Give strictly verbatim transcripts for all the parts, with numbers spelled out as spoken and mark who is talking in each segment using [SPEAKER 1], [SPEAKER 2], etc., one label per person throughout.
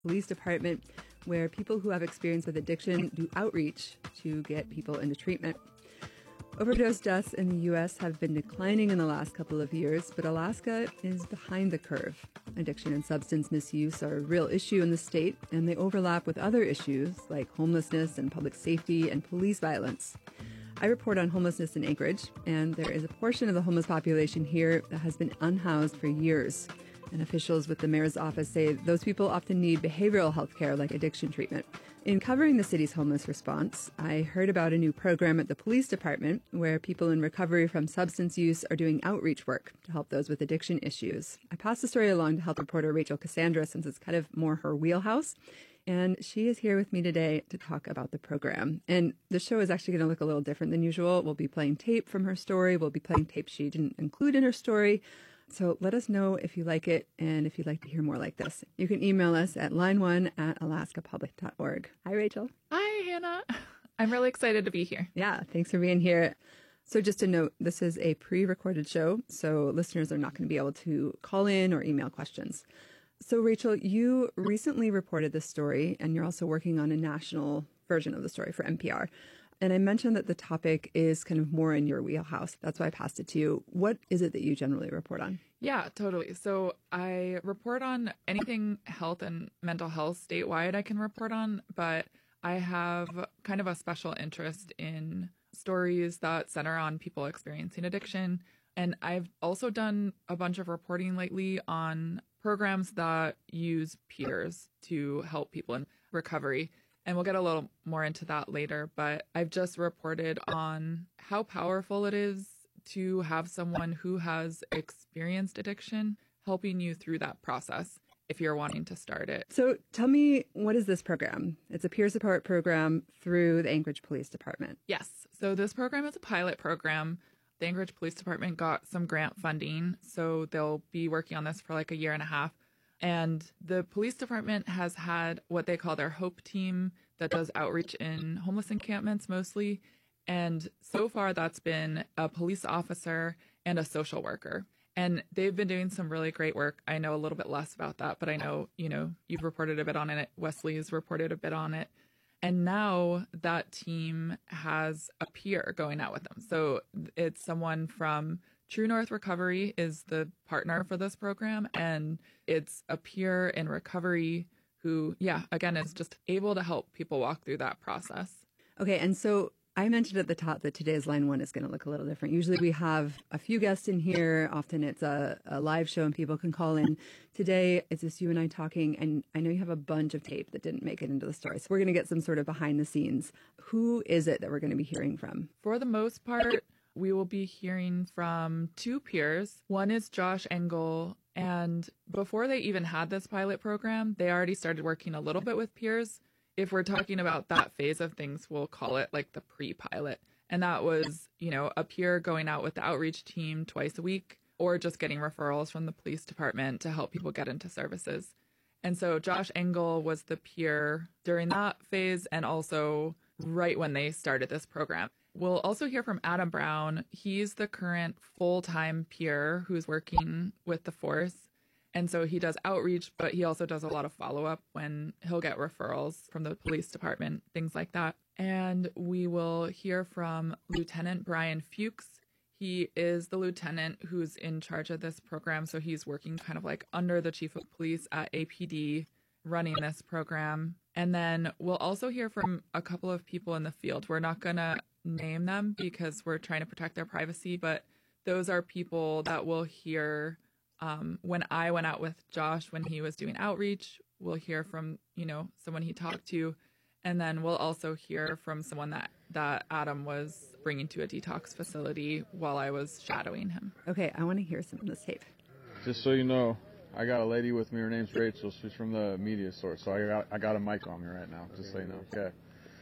[SPEAKER 1] Police Department, where people who have experience with addiction do outreach to get people into treatment. Overdose deaths in the U S have been declining in the last couple of years, but Alaska is behind the curve. Addiction and substance misuse are a real issue in the state, and they overlap with other issues like homelessness and public safety and police violence. I report on homelessness in Anchorage, and there is a portion of the homeless population here that has been unhoused for years. And officials with the mayor's office say those people often need behavioral health care like addiction treatment. In covering the city's homeless response, I heard about a new program at the police department where people in recovery from substance use are doing outreach work to help those with addiction issues. I passed the story along to health reporter Rachel Cassandra since it's kind of more her wheelhouse. And she is here with me today to talk about the program. And the show is actually going to look a little different than usual. We'll be playing tape from her story. We'll be playing tape she didn't include in her story. So let us know if you like it and if you'd like to hear more like this. You can email us at line one at alaska public dot org. Hi, Rachel.
[SPEAKER 2] Hi, Hannah. I'm really excited to be here.
[SPEAKER 1] Yeah, thanks for being here. So just a note, this is a pre-recorded show, so listeners are not going to be able to call in or email questions. So Rachel, you recently reported this story, and you're also working on a national version of the story for N P R. And I mentioned that the topic is kind of more in your wheelhouse. That's why I passed it to you. What is it that you generally report on?
[SPEAKER 2] Yeah, totally. So I report on anything health and mental health statewide I can report on, but I have kind of a special interest in stories that center on people experiencing addiction. And I've also done a bunch of reporting lately on programs that use peers to help people in recovery. And we'll get a little more into that later, but I've just reported on how powerful it is to have someone who has experienced addiction helping you through that process if you're wanting to start it.
[SPEAKER 1] So tell me, what is this program? It's a peer support program through the Anchorage Police Department.
[SPEAKER 2] Yes. So this program is a pilot program. The Anchorage Police Department got some grant funding, so they'll be working on this for like a year and a half. And the police department has had what they call their HOPE team that does outreach in homeless encampments mostly. And so far that's been a police officer and a social worker. And they've been doing some really great work. I know a little bit less about that, but I know, you know, you've reported a bit on it. Wesley's reported a bit on it. And now that team has a peer going out with them. So it's someone from True North Recovery is the partner for this program. And it's a peer in recovery who, yeah, again, is just able to help people walk through that process.
[SPEAKER 1] Okay. And so I mentioned at the top that today's line one is going to look a little different. Usually we have a few guests in here. Often it's a, a live show and people can call in. Today it's just you and I talking, and I know you have a bunch of tape that didn't make it into the story. So we're going to get some sort of behind the scenes. Who is it that we're going to be hearing from?
[SPEAKER 2] For the most part, we will be hearing from two peers. One is Josh Engel. And before they even had this pilot program, they already started working a little bit with peers. If we're talking about that phase of things, we'll call it like the pre-pilot. And that was, you know, a peer going out with the outreach team twice a week or just getting referrals from the police department to help people get into services. And so Josh Engel was the peer during that phase and also right when they started this program. We'll also hear from Adam Brown. He's the current full-time peer who's working with the force. And so he does outreach, but he also does a lot of follow-up when he'll get referrals from the police department, things like that. And we will hear from Lieutenant Brian Fuchs. He is the lieutenant who's in charge of this program. So he's working kind of like under the chief of police at A P D running this program. And then we'll also hear from a couple of people in the field. We're not going to name them because we're trying to protect their privacy, but those are people that we'll hear Um, when I went out with Josh, when he was doing outreach. We'll hear from, you know, someone he talked to. And then we'll also hear from someone that, that Adam was bringing to a detox facility while I was shadowing him.
[SPEAKER 1] Okay, I want to hear some of this tape.
[SPEAKER 3] Just so you know, I got a lady with me. Her name's Rachel. She's from the media source. So I got I got a mic on me right now, just so you know. Okay.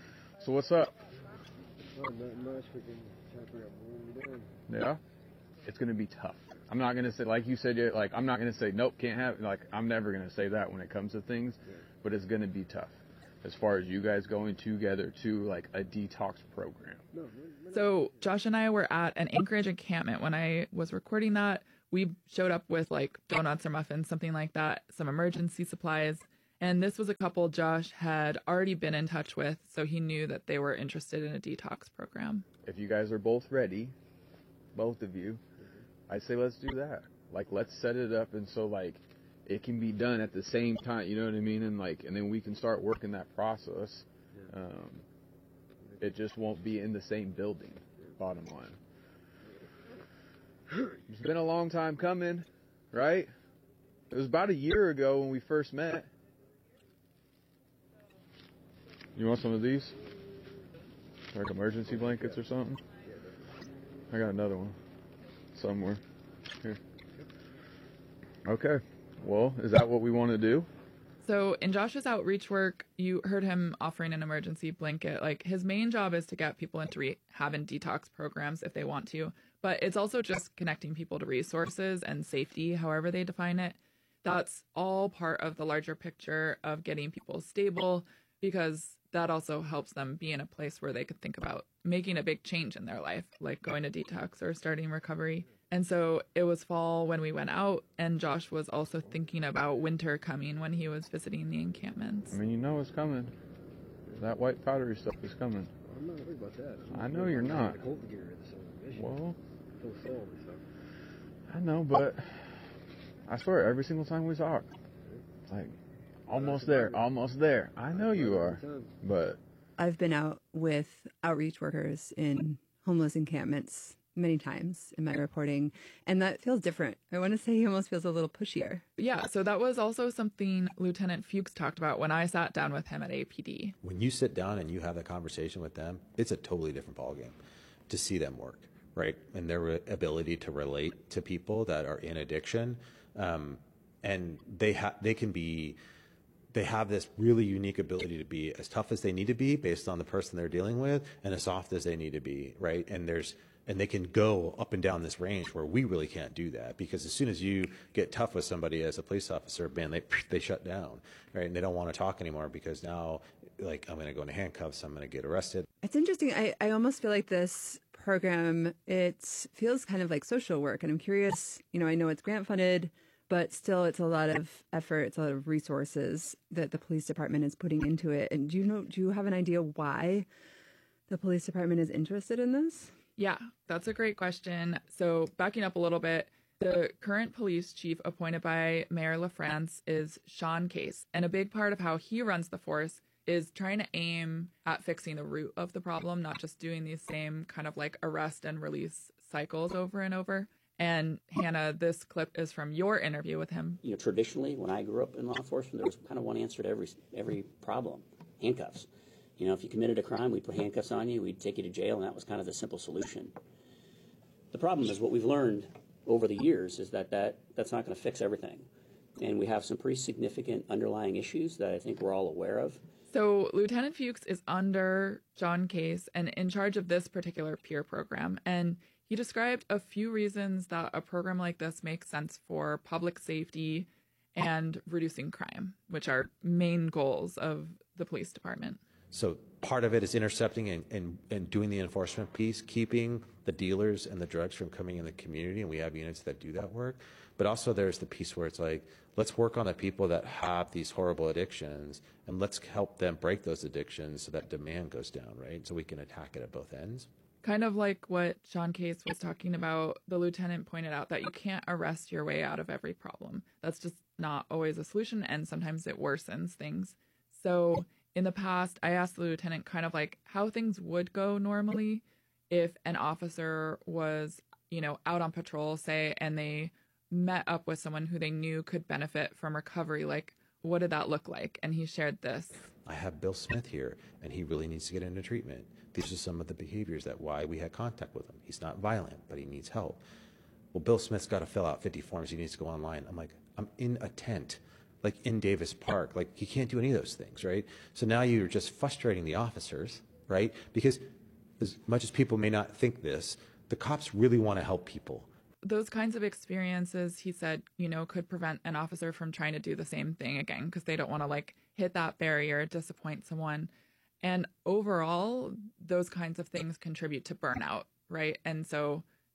[SPEAKER 3] So what's up?
[SPEAKER 4] Oh, not much. We can try to figure out what we're doing.
[SPEAKER 3] Yeah? It's going to be tough. I'm not going to say, like you said, like, I'm not going to say, nope, can't have, like, I'm never going to say that when it comes to things, yeah. But it's going to be tough as far as you guys going together to, like, a detox program.
[SPEAKER 2] So Josh and I were at an Anchorage encampment when I was recording that. We showed up with, like, donuts or muffins, something like that, some emergency supplies. And this was a couple Josh had already been in touch with, so he knew that they were interested in a detox program.
[SPEAKER 3] If you guys are both ready, both of you, I say let's do that. Like, let's set it up, and so like it can be done at the same time. You know what I mean? And like, and then we can start working that process. Um, it just won't be in the same building. Bottom line. It's been a long time coming, right? It was about a year ago when we first met. You want some of these? Like emergency blankets or something? I got another one somewhere. Here. Okay. Well, is that what we want to do?
[SPEAKER 2] So in Josh's outreach work, you heard him offering an emergency blanket. Like, his main job is to get people into rehab and detox programs if they want to, but it's also just connecting people to resources and safety, however they define it. That's all part of the larger picture of getting people stable, because that also helps them be in a place where they could think about making a big change in their life, like going to detox or starting recovery. And so it was fall when we went out, and Josh was also thinking about winter coming when he was visiting the encampments.
[SPEAKER 3] I mean, you know it's coming. That white powdery stuff is coming.
[SPEAKER 4] I'm not worried about that. I'm
[SPEAKER 3] I know you're not.
[SPEAKER 4] The cold gear this summer mission.
[SPEAKER 3] Well,
[SPEAKER 4] Till fall and stuff.
[SPEAKER 3] I know, but I swear, every single time we talk, it's like, almost there, almost there. I know you are, but
[SPEAKER 1] I've been out with outreach workers in homeless encampments many times in my reporting, and that feels different. I want to say he almost feels a little pushier.
[SPEAKER 2] Yeah, so that was also something Lieutenant Fuchs talked about when I sat down with him at A P D.
[SPEAKER 5] When you sit down and you have that conversation with them, it's a totally different ballgame to see them work, right? And their re- ability to relate to people that are in addiction, um, and they ha- they can be. They have this really unique ability to be as tough as they need to be based on the person they're dealing with, and as soft as they need to be, right? And there's and they can go up and down this range where we really can't do that, because as soon as you get tough with somebody as a police officer, man, they they shut down, right? And they don't want to talk anymore, because now, like, I'm going to go into handcuffs, I'm going to get arrested.
[SPEAKER 1] It's interesting. I, I almost feel like this program, it feels kind of like social work, and I'm curious, you know, I know it's grant funded, but still it's a lot of effort, it's a lot of resources that the police department is putting into it. And do you know, do you have an idea why the police department is interested in this?
[SPEAKER 2] Yeah, that's a great question. So backing up a little bit, the current police chief appointed by Mayor LaFrance is Sean Case. And a big part of how he runs the force is trying to aim at fixing the root of the problem, not just doing these same kind of like arrest and release cycles over and over. And Hannah, this clip is from your interview with him.
[SPEAKER 6] You know, traditionally, when I grew up in law enforcement, there was kind of one answer to every every problem: handcuffs. You know, if you committed a crime, we'd put handcuffs on you, we'd take you to jail, and that was kind of the simple solution. The problem is what we've learned over the years is that, that that's not going to fix everything. And we have some pretty significant underlying issues that I think we're all aware of.
[SPEAKER 2] So Lieutenant Fuchs is under John Case and in charge of this particular peer program. And he described a few reasons that a program like this makes sense for public safety and reducing crime, which are main goals of the police department.
[SPEAKER 5] So part of it is intercepting and, and, and doing the enforcement piece, keeping the dealers and the drugs from coming in the community, and we have units that do that work. But also there's the piece where it's like, let's work on the people that have these horrible addictions, and let's help them break those addictions so that demand goes down, right? So we can attack it at both ends.
[SPEAKER 2] Kind of like what Sean Case was talking about, the lieutenant pointed out that you can't arrest your way out of every problem. That's just not always a solution, and sometimes it worsens things. So in the past, I asked the lieutenant kind of like how things would go normally if an officer was, you know, out on patrol, say, and they met up with someone who they knew could benefit from recovery. Like, what did that look like? And he shared this.
[SPEAKER 5] I have Bill Smith here, and he really needs to get into treatment. These are some of the behaviors that why we had contact with him. He's not violent, but he needs help. Well, Bill Smith's got to fill out fifty forms. He needs to go online. I'm like, I'm in a tent, like in Davis Park. Like, he can't do any of those things, right? So now you're just frustrating the officers, right? Because as much as people may not think this, the cops really want to help people.
[SPEAKER 2] Those kinds of experiences, he said, you know, could prevent an officer from trying to do the same thing again, because they don't want to like hit that barrier, disappoint someone. And overall, those kinds of things contribute to burnout, right? And so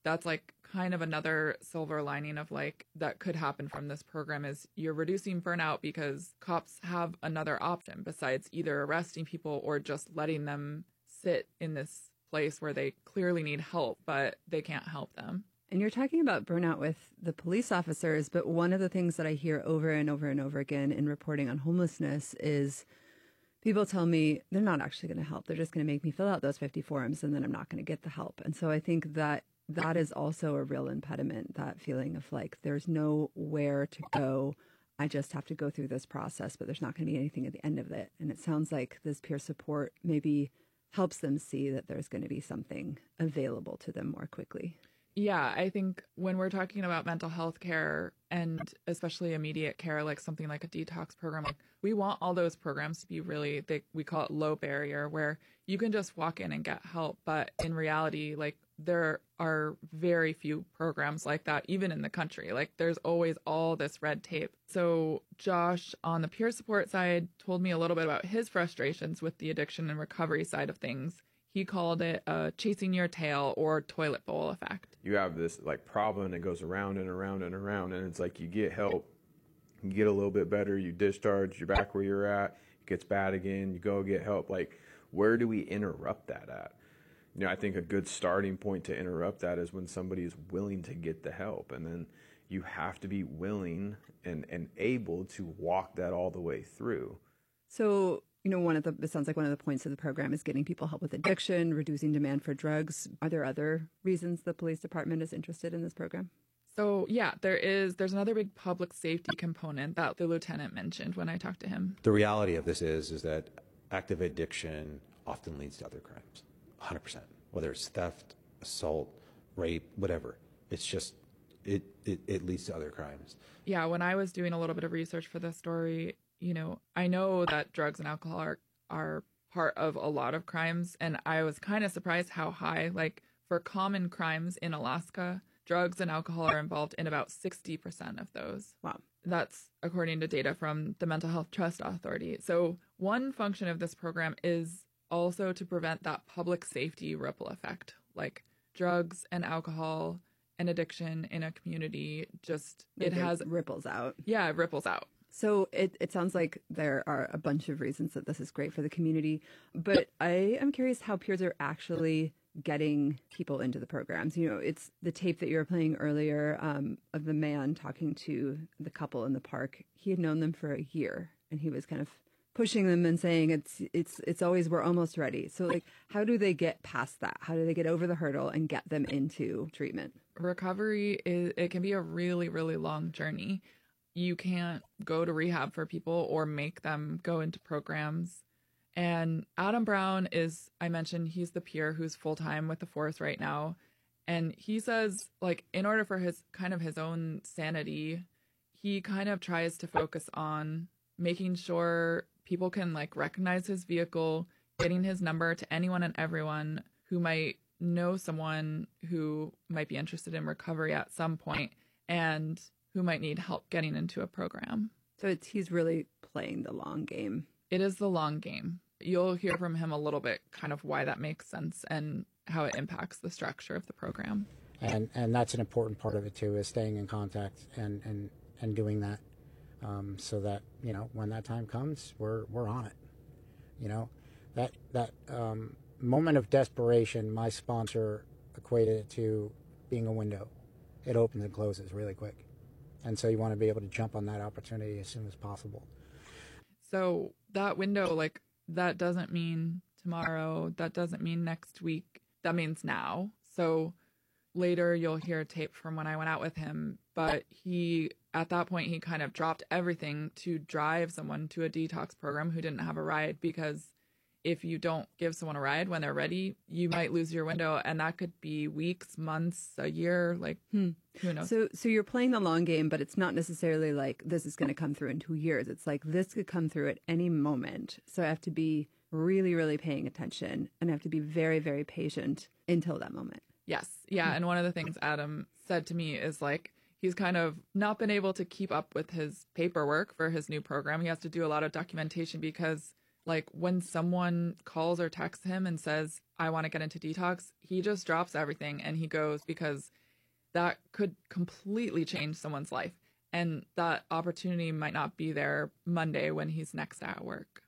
[SPEAKER 2] that's like kind of another silver lining of like that could happen from this program is you're reducing burnout because cops have another option besides either arresting people or just letting them sit in this place where they clearly need help, but they can't help them.
[SPEAKER 1] And you're talking about burnout with the police officers, but one of the things that I hear over and over and over again in reporting on homelessness is people tell me they're not actually going to help. They're just going to make me fill out those fifty forms and then I'm not going to get the help. And so I think that that is also a real impediment, that feeling of like there's nowhere to go. I just have to go through this process, but there's not going to be anything at the end of it. And it sounds like this peer support maybe helps them see that there's going to be something available to them more quickly.
[SPEAKER 2] Yeah, I think when we're talking about mental health care and especially immediate care, like something like a detox program, like we want all those programs to be really, they, we call it low barrier, where you can just walk in and get help. But in reality, like there are very few programs like that, even in the country. Like there's always all this red tape. So Josh on the peer support side told me a little bit about his frustrations with the addiction and recovery side of things. He called it uh, chasing your tail or toilet bowl effect.
[SPEAKER 7] You have this like problem and it goes around and around and around, and it's like you get help, you get a little bit better, you discharge, you're back where you're at, it gets bad again, you go get help. Like, where do we interrupt that at? You know, I think a good starting point to interrupt that is when somebody is willing to get the help, and then you have to be willing and, and able to walk that all the way through.
[SPEAKER 1] So, you know, one of the, it sounds like one of the points of the program is getting people help with addiction, reducing demand for drugs. Are there other reasons the police department is interested in this program?
[SPEAKER 2] So, yeah, there is, there's another big public safety component that the lieutenant mentioned when I talked to him.
[SPEAKER 5] The reality of this is, is that active addiction often leads to other crimes, one hundred percent, whether it's theft, assault, rape, whatever. It's just, it, it, it leads to other crimes.
[SPEAKER 2] Yeah, when I was doing a little bit of research for this story, you know, I know that drugs and alcohol are, are part of a lot of crimes. And I was kind of surprised how high, like for common crimes in Alaska, drugs and alcohol are involved in about sixty percent of those.
[SPEAKER 1] Wow.
[SPEAKER 2] That's according to data from the Mental Health Trust Authority. So one function of this program is also to prevent that public safety ripple effect, like drugs and alcohol and addiction in a community. Just, it has
[SPEAKER 1] ripples out.
[SPEAKER 2] Yeah, it ripples out.
[SPEAKER 1] So it, it sounds like there are a bunch of reasons that this is great for the community, but I am curious how peers are actually getting people into the programs. You know, it's the tape that you were playing earlier um, of the man talking to the couple in the park. He had known them for a year and he was kind of pushing them and saying it's it's it's always we're almost ready. So like, how do they get past that? How do they get over the hurdle and get them into treatment?
[SPEAKER 2] Recovery is, it can be a really, really long journey. You can't go to rehab for people or make them go into programs. And Adam Brown is, I mentioned, he's the peer who's full-time with the force right now. And he says, like, in order for his kind of his own sanity, he kind of tries to focus on making sure people can, like, recognize his vehicle, getting his number to anyone and everyone who might know someone who might be interested in recovery at some point and who might need help getting into a program.
[SPEAKER 1] So it's he's really playing the long game.
[SPEAKER 2] It is the long game. You'll hear from him a little bit kind of why that makes sense and how it impacts the structure of the program.
[SPEAKER 8] And and that's an important part of it too, is staying in contact and, and, and doing that um, so that, you know, when that time comes, we're we're on it. You know, that that um, moment of desperation, my sponsor equated it to being a window. It opens and closes really quick. And so you want to be able to jump on that opportunity as soon as possible.
[SPEAKER 2] So that window, like, that doesn't mean tomorrow. That doesn't mean next week. That means now. So later you'll hear tape from when I went out with him. But he, at that point, he kind of dropped everything to drive someone to a detox program who didn't have a ride, because if you don't give someone a ride when they're ready, you might lose your window. And that could be weeks, months, a year, like, hmm. who knows?
[SPEAKER 1] So so you're playing the long game, but it's not necessarily like this is going to come through in two years. It's like this could come through at any moment. So I have to be really, really paying attention and I have to be very, very patient until that moment.
[SPEAKER 2] Yes. Yeah. And one of the things Adam said to me is like, he's kind of not been able to keep up with his paperwork for his new program. He has to do a lot of documentation because Like when someone calls or texts him and says, I want to get into detox, he just drops everything and he goes, because that could completely change someone's life. And that opportunity might not be there Monday when he's next at work.